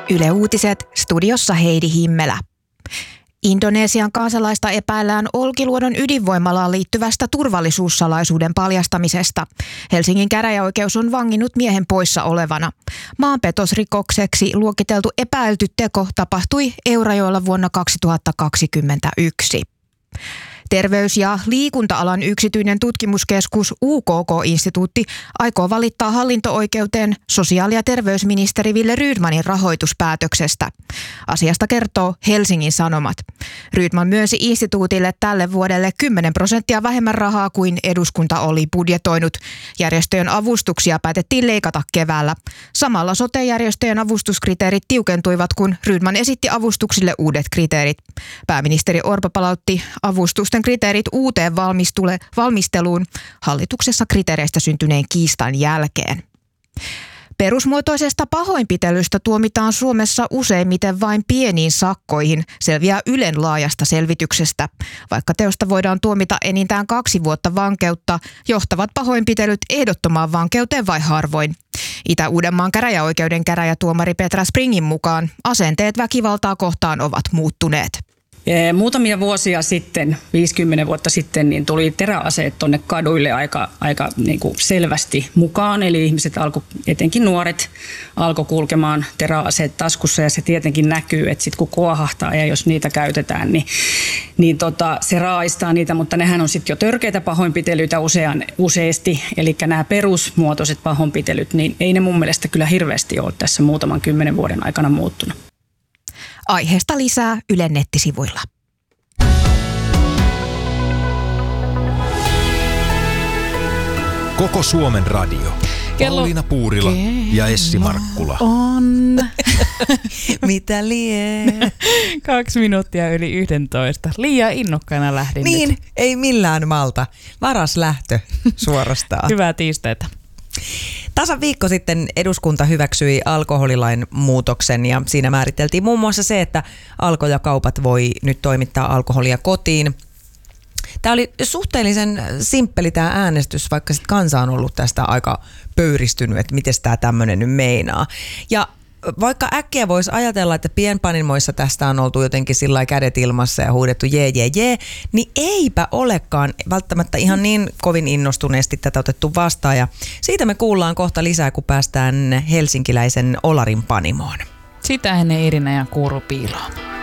Yle Uutiset, studiossa Heidi Himmelä. Indonesian kansalaista epäillään Olkiluodon ydinvoimalaan liittyvästä turvallisuussalaisuuden paljastamisesta. Helsingin käräjäoikeus on vanginnut miehen poissa olevana. Maanpetosrikokseksi luokiteltu epäilty teko tapahtui Eurajoella vuonna 2021. Terveys- ja liikunta-alan yksityinen tutkimuskeskus UKK-instituutti aikoo valittaa hallinto-oikeuteen sosiaali- ja terveysministeri Wille Rydmanin rahoituspäätöksestä. Asiasta kertoo Helsingin Sanomat. Rydman myönsi instituutille tälle vuodelle 10% vähemmän rahaa kuin eduskunta oli budjetoinut. Järjestöjen avustuksia päätettiin leikata keväällä. Samalla sote-järjestöjen avustuskriteerit tiukentuivat, kun Rydman esitti avustuksille uudet kriteerit. Pääministeri Orpo palautti avustusten kriteerit uuteen valmisteluun hallituksessa kriteereistä syntyneen kiistan jälkeen. Perusmuotoisesta pahoinpitelystä tuomitaan Suomessa useimmiten vain pieniin sakkoihin, selviää Ylen laajasta selvityksestä. Vaikka teosta voidaan tuomita enintään 2 vuotta vankeutta, johtavat pahoinpitelyt ehdottomaan vankeuteen vai harvoin. Itä-Uudenmaan käräjäoikeuden käräjätuomari Petra Springin mukaan asenteet väkivaltaa kohtaan ovat muuttuneet. Muutamia vuosia sitten, 50 vuotta sitten, niin tuli teräaseet tuonne kaduille aika niin kuin selvästi mukaan. Eli ihmiset etenkin nuoret, alkoi kulkemaan teräaseet taskussa ja se tietenkin näkyy, että sitten kun kuohahtaa ja jos niitä käytetään, niin se raaistaa niitä, mutta nehän on sitten jo törkeitä pahoinpitelyitä useasti. Eli nämä perusmuotoiset pahoinpitelyt, niin ei ne mun mielestä kyllä hirveästi ole tässä muutaman 10 vuoden aikana muuttunut. Aiheesta lisää Ylen nettisivuilla. Koko Suomen radio. Pauliina Puurila ja Essi Markkula. On. Mitä lie? 2 minuuttia yli 11. Liian innokkaana lähdin Niin, nyt. ei millään malta. Varas lähtö suorastaan. Hyvää tiistaita. Tasan viikko sitten eduskunta hyväksyi alkoholilain muutoksen ja siinä määriteltiin muun muassa se, että Alko ja kaupat voi nyt toimittaa alkoholia kotiin. Tämä oli suhteellisen simppeli tämä äänestys, vaikka sitten kansa on ollut tästä aika pöyristynyt, että miten tämä tämmöinen nyt meinaa. Ja vaikka äkkiä voisi ajatella, että pienpanimoissa tästä on oltu jotenkin sillä kädet ilmassa ja huudettu jee, niin eipä olekaan välttämättä ihan niin kovin innostuneesti tätä otettu vastaan. Ja siitä me kuullaan kohta lisää, kun päästään helsinkiläisen Olarin panimoon. Sitä ennen Irina ja Kuuru piiloon.